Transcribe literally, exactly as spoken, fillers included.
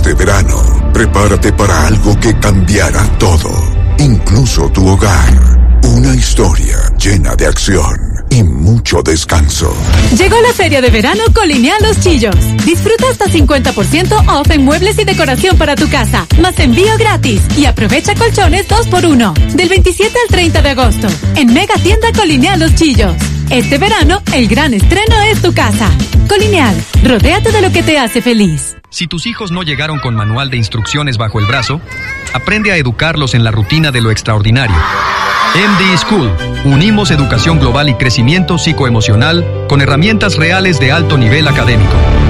Este verano, prepárate para algo que cambiará todo, incluso tu hogar. Una historia llena de acción y mucho descanso. Llegó la feria de verano Colineal Los Chillos. Disfruta hasta cincuenta por ciento off en muebles y decoración para tu casa, más envío gratis. Y aprovecha colchones dos por uno, del veintisiete al treinta de agosto, en Mega Tienda Colineal Los Chillos. Este verano, el gran estreno es tu casa. Colineal, rodéate de lo que te hace feliz. Si tus hijos no llegaron con manual de instrucciones bajo el brazo, aprende a educarlos en la rutina de lo extraordinario. M D School. Unimos educación global y crecimiento psicoemocional con herramientas reales de alto nivel académico.